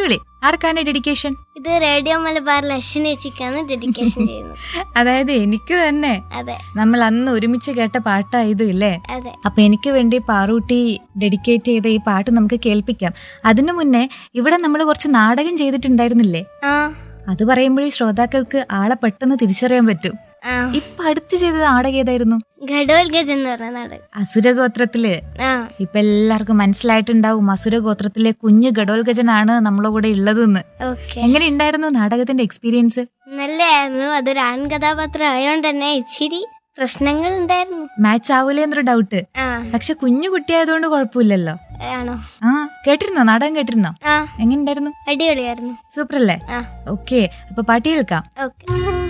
അടിപൊളി. ആർക്കാണ് ഡെഡിക്കേഷൻ? ഇത് റേഡിയോ മലബാറിൽ അശ്വിനേച്ചിക്കാണ് ഡെഡിക്കേഷൻ ചെയ്യുന്നത്. അതായത് എനിക്ക് തന്നെ. അതെ, നമ്മൾ അന്ന് ഒരുമിച്ച് കേട്ട പാട്ടായത് ഇല്ലേ? അതെ. അപ്പൊ എനിക്ക് വേണ്ടി പാറൂട്ടി ഡെഡിക്കേറ്റ് ചെയ്ത ഈ പാട്ട് നമുക്ക് കേൾപ്പിക്കാം. അതിനു മുന്നേ ഇവിടെ നമ്മൾ കുറച്ച് നാടകം ചെയ്തിട്ടുണ്ടായിരുന്നില്ലേ? ആ, അത് പറയുമ്പോഴേ ശ്രോതാക്കൾക്ക് ആളെ പെട്ടെന്ന് തിരിച്ചറിയാൻ പറ്റും. ഇപ്പൊ അടുത്ത് ചെയ്ത നാടകം ഏതായിരുന്നു? ഘടോൽഗജൻ എന്ന് പറഞ്ഞ നാടകം. അസുരഗോത്രത്തില്. ഇപ്പൊ എല്ലാവർക്കും മനസ്സിലായിട്ടുണ്ടാവും അസുരഗോത്രത്തിലെ കുഞ്ഞു ഘടോൽഗജനാണ് നമ്മളെ കൂടെ ഉള്ളതെന്ന്. എങ്ങനെ ഉണ്ടായിരുന്നു നാടകത്തിന്റെ എക്സ്പീരിയൻസ്? നല്ലായിരുന്നു. അതൊരു ആൺകഥാപാത്രം ആയതുകൊണ്ട് തന്നെ ഇച്ചിരി പ്രശ്നങ്ങൾ ഉണ്ടായിരുന്നു. Match ആവൂലെന്നൊരു doubt. പക്ഷെ കുഞ്ഞു കുട്ടിയായതുകൊണ്ട് കുഴപ്പമില്ലല്ലോ. ആണോ? ആ, കേട്ടിരുന്നോ? നാടകം കേട്ടിരുന്നോ? എങ്ങനെ ഉണ്ടായിരുന്നു? അടിപൊളിയായിരുന്നു. സൂപ്പർ അല്ലേ? ഓക്കെ, അപ്പൊ പാട്ട് കേൾക്കാം. ഓക്കെ.